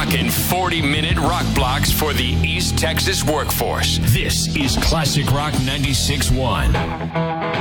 rockin' 40-minute rock blocks for the East Texas workforce. This is Classic Rock 96.1.